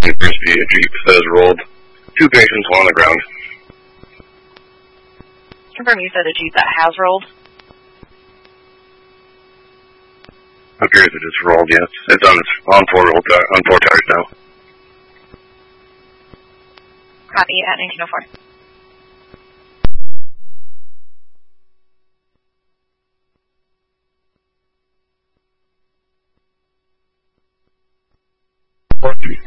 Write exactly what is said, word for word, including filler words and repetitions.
New Jersey, a Jeep that has rolled. Two patients, one on the ground. Confirm you said a Jeep that has rolled? Appears it just rolled, yes. It's on on four rolled, uh, on four tires now. Copy at nineteen oh four.